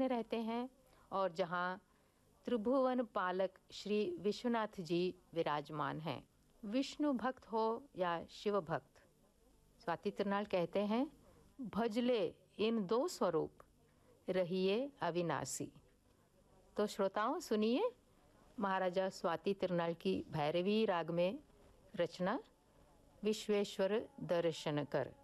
मग्न रहते हैं और जहाँ त्रिभुवन पालक श्री विश्वनाथ जी विराजमान हैं। विष्णु भक्त हो या शिव भक्त, स्वाति तिरुनाल कहते हैं, भजले इन दो स्वरूप रहिए अविनाशी। तो श्रोताओं सुनिए महाराजा स्वाति तिरुनाल की भैरवी राग में रचना विश्वेश्वर दर्शन कर।